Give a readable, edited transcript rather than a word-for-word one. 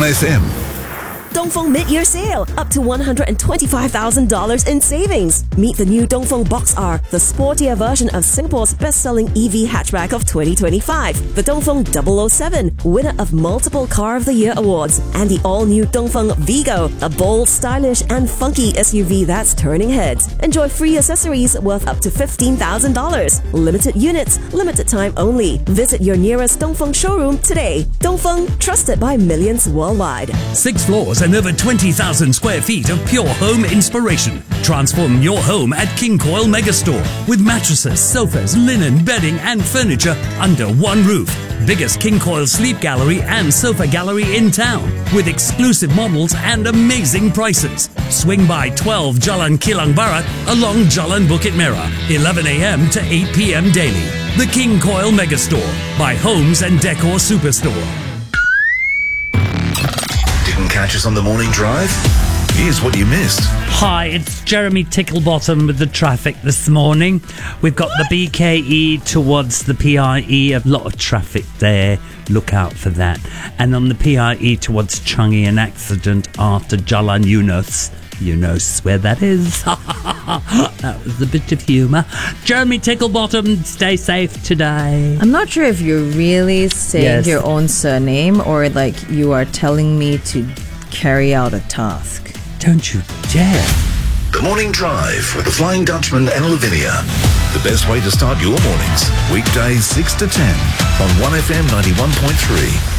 1FM. Dongfeng Mid-Year Sale, up to $125,000 in savings. Meet the new Dongfeng Box R, the sportier version of Singapore's best-selling EV hatchback of 2025. The Dongfeng 007, winner of multiple Car of the Year awards. And the all-new Dongfeng Vigo, a bold, stylish and funky SUV that's turning heads. Enjoy free accessories worth up to $15,000. Limited units, limited time only. Visit your nearest Dongfeng showroom today. Dongfeng, trusted by millions worldwide. 6 floors and over 20,000 square feet of pure home inspiration. Transform your home at King Coil Megastore with mattresses, sofas, linen, bedding and furniture under one roof. Biggest King Coil sleep gallery and sofa gallery in town with exclusive models and amazing prices. Swing by 12 Jalan Kilang Barat along Jalan Bukit Merah, 11 a.m. to 8 p.m. daily. The King Coil Megastore by Homes and Decor Superstore. Didn't catch us on the morning drive? Here's what you missed. Hi, it's Jeremy Ticklebottom with the traffic this morning. We've got the BKE towards the PIE, a lot of traffic there. Look out for that. And on the PIE towards Changi, an accident after Jalan Yunus. Yunus, where that is. That was a bit of humour. Jeremy Ticklebottom, stay safe today. I'm not sure if you're really saying Yes. your own surname or like you are telling me to carry out a task. Don't you dare. The Morning Drive with the Flying Dutchman and Lavinia. The best way to start your mornings. Weekdays 6 to 10 on 1FM 91.3.